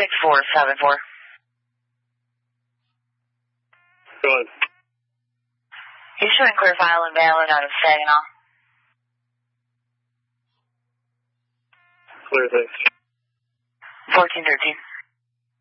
6474. Go ahead. He's showing clear file and mailing out of Saginaw. Clear, thanks. 1413.